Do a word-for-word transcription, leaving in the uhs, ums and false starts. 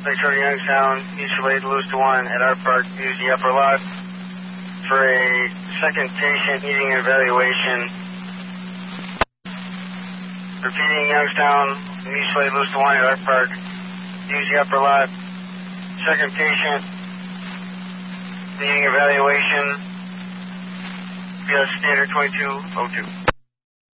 Victoria Youngstown, mutual aid Lewis to one at our park, use the upper lot for a second patient needing evaluation. Repeating Youngstown, mutual aid Lewis to one at our park, use the upper lot, second patient needing evaluation, via standard twenty-two oh two.